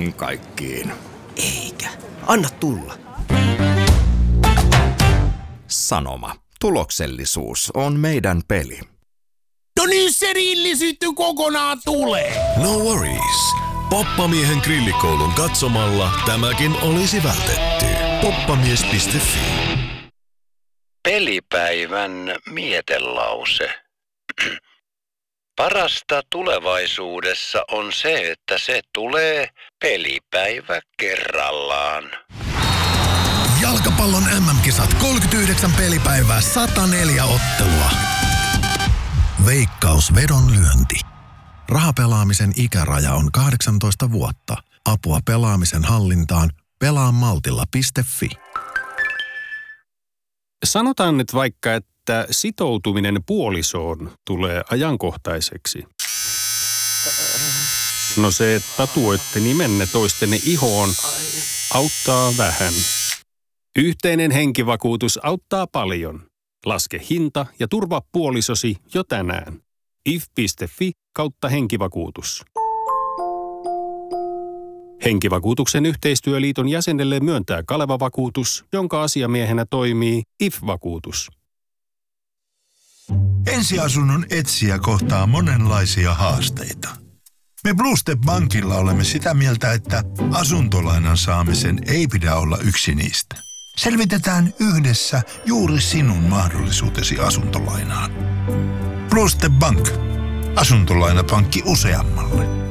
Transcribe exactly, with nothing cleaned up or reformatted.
näihin kaikkiin. Eikä. Anna tulla. Sanoma. Tuloksellisuus on meidän peli. No niin, se rillisyytty kokonaan tulee. No worries. Poppamiehen grillikoulun katsomalla tämäkin olisi vältetty. poppamies piste fi. Pelipäivän mietelause. Parasta tulevaisuudessa on se, että se tulee pelipäivä kerrallaan. Jalkapallon äm äm-kisat kolmekymmentäyhdeksän pelipäivää, sata neljä ottelua. Veikkaus vedonlyönti. Rahapelaamisen ikäraja on kahdeksantoista vuotta. Apua pelaamisen hallintaan pelaamaltilla piste fi. Sanotaan nyt vaikka, että sitoutuminen puolisoon tulee ajankohtaiseksi. No se, että tatuoitte nimenne toistenne ihoon, auttaa vähän. Yhteinen henkivakuutus auttaa paljon. Laske hinta ja turvaa puolisosi jo tänään. if piste fi kautta henkivakuutus. Henkivakuutuksen yhteistyöliiton jäsenelle myöntää Kaleva-vakuutus, jonka asiamiehenä toimii I F-vakuutus. Ensiasunnon etsijä kohtaa monenlaisia haasteita. Me Blue Step Bankilla olemme sitä mieltä, että asuntolainan saamisen ei pidä olla yksi niistä. Selvitetään yhdessä juuri sinun mahdollisuutesi asuntolainaan. Blue Step Bank. Asuntolainapankki useammalle.